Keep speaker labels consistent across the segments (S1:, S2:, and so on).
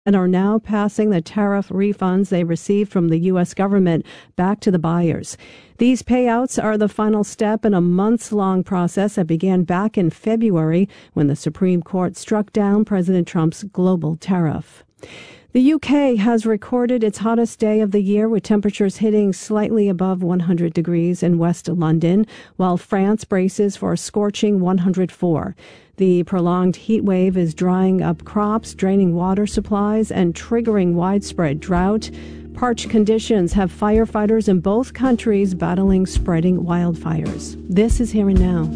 S1: and are now passing the tariff refunds they received from the U.S. government back to the buyers. These payouts are the final step in a months-long process that began back in February when the Supreme Court struck down President Trump's global tariff. The UK has recorded its hottest day of the year, with temperatures hitting slightly above 100 degrees in West London, while France braces for a scorching 104. The prolonged heat wave is drying up crops, draining water supplies, and triggering widespread drought. Parched conditions have firefighters in both countries battling spreading wildfires. This is Here and Now.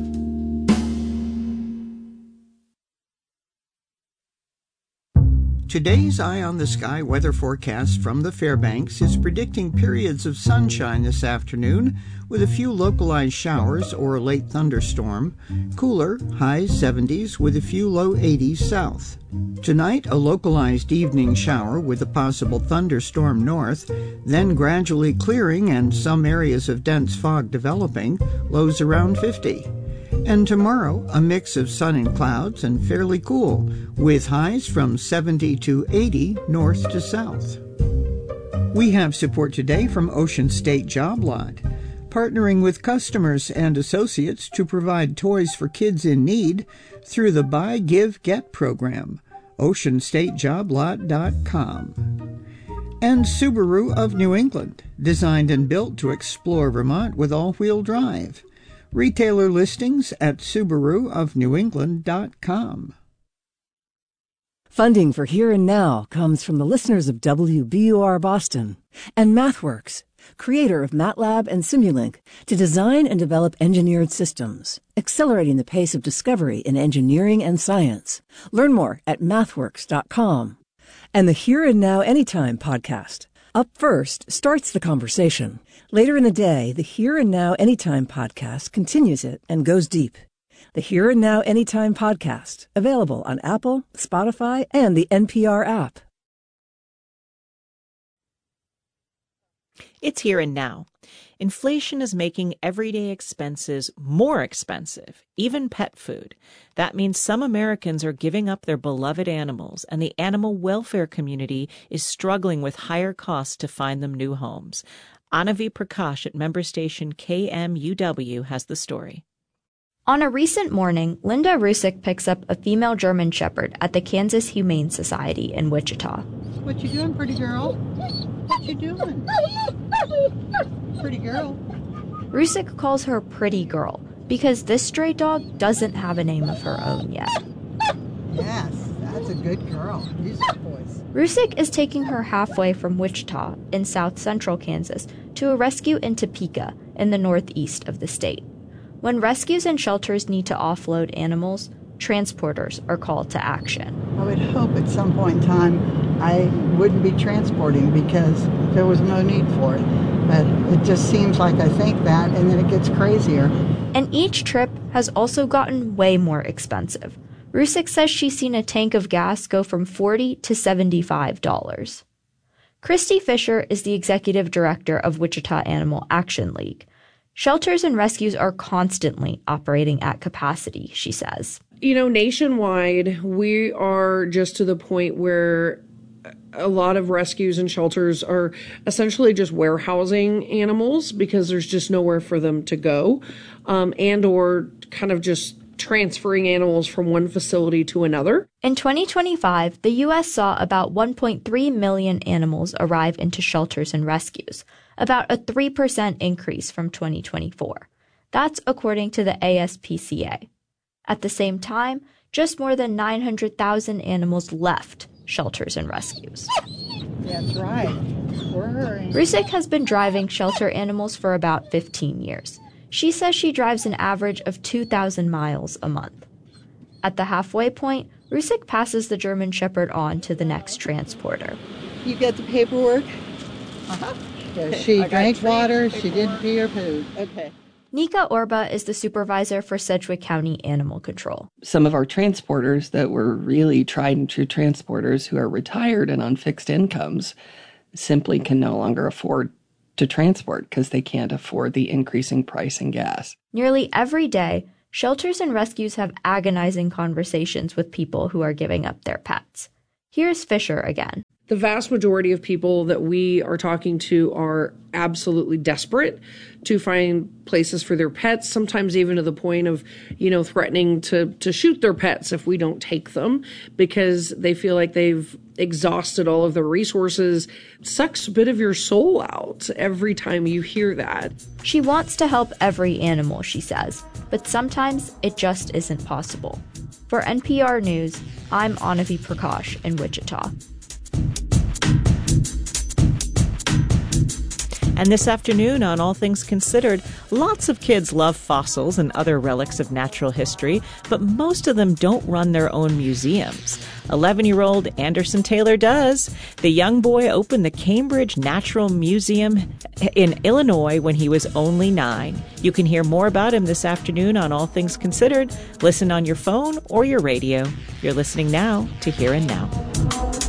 S2: Today's Eye on the Sky weather forecast from the Fairbanks is predicting periods of sunshine this afternoon with a few localized showers or a late thunderstorm. Cooler, highs 70s with a few low 80s south. Tonight, a localized evening shower with a possible thunderstorm north, then gradually clearing and some areas of dense fog developing, lows around 50. And tomorrow, a mix of sun and clouds and fairly cool, with highs from 70 to 80 north to south. We have support today from Ocean State Job Lot, partnering with customers and associates to provide toys for kids in need through the Buy, Give, Get program. OceanStateJobLot.com. And Subaru of New England, designed and built to explore Vermont with all-wheel drive. Retailer listings at SubaruofNewEngland.com.
S3: Funding for Here and Now comes from the listeners of WBUR Boston and MathWorks, creator of MATLAB and Simulink, to design and develop engineered systems, accelerating the pace of discovery in engineering and science. Learn more at MathWorks.com. And the Here and Now Anytime podcast. Up First starts the conversation. Later in the day, the Here and Now Anytime podcast continues it and goes deep. The Here and Now Anytime podcast, available on Apple, Spotify, and the NPR app.
S4: It's here and now. Inflation is making everyday expenses more expensive, even pet food. That means some Americans are giving up their beloved animals, and the animal welfare community is struggling with higher costs to find them new homes. Anavi Prakash at member station KMUW has the story.
S5: On a recent morning, Linda Rusick picks up a female German Shepherd at the Kansas Humane Society in Wichita.
S6: What you doing, pretty girl? What you doing? Pretty girl.
S5: Rusick calls her Pretty Girl because this stray dog doesn't have a name of her own yet.
S6: Yes, that's a good girl. These are boys.
S5: Rusick is taking her halfway from Wichita in south central Kansas to a rescue in Topeka in the northeast of the state. When rescues and shelters need to offload animals, transporters are called to action.
S6: I would hope at some point in time I wouldn't be transporting because there was no need for it. But it just seems like I think that, and then it gets crazier.
S5: And each trip has also gotten way more expensive. Rusick says she's seen a tank of gas go from $40 to $75. Christy Fisher is the executive director of Wichita Animal Action League. Shelters and rescues are constantly operating at capacity, she says.
S7: Nationwide, we are just to the point where a lot of rescues and shelters are essentially just warehousing animals because there's just nowhere for them to go, and or kind of just transferring animals from one facility to another.
S5: In 2025, the U.S. saw about 1.3 million animals arrive into shelters and rescues, about a 3% increase from 2024. That's according to the ASPCA. At the same time, just more than 900,000 animals left shelters and rescues.
S6: That's right. We're hurrying.
S5: Rusick has been driving shelter animals for about 15 years. She says she drives an average of 2,000 miles a month. At the halfway point, Rusick passes the German Shepherd on to the next transporter.
S6: You got the paperwork? Uh-huh. Yeah, she drank water, she didn't pee or poo. Okay.
S5: Nika Orba is the supervisor for Sedgwick County Animal Control.
S8: Some of our transporters that were really tried and true transporters who are retired and on fixed incomes simply can no longer afford to transport because they can't afford the increasing price in gas.
S5: Nearly every day, shelters and rescues have agonizing conversations with people who are giving up their pets. Here's Fisher again.
S7: The vast majority of people that we are talking to are absolutely desperate to find places for their pets, sometimes even to the point of, threatening to shoot their pets if we don't take them because they feel like they've exhausted all of their resources. It sucks a bit of your soul out every time you hear that.
S5: She wants to help every animal, she says, but sometimes it just isn't possible. For NPR News, I'm Anavi Prakash in Wichita.
S4: And this afternoon on All Things Considered, lots of kids love fossils and other relics of natural history, but most of them don't run their own museums. 11-year-old Anderson Taylor does. The young boy opened the Cambridge Natural Museum in Illinois when he was only 9. You can hear more about him this afternoon on All Things Considered. Listen on your phone or your radio. You're listening now to Here and Now.